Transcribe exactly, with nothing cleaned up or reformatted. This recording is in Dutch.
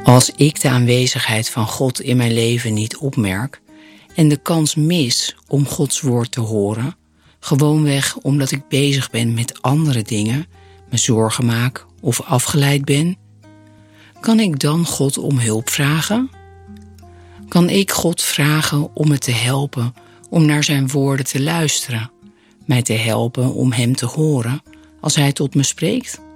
Als ik de aanwezigheid van God in mijn leven niet opmerk en de kans mis om Gods woord te horen, gewoonweg omdat ik bezig ben met andere dingen, me zorgen maak of afgeleid ben, kan ik dan God om hulp vragen? Kan ik God vragen om me te helpen om naar zijn woorden te luisteren, mij te helpen om hem te horen als hij tot me spreekt?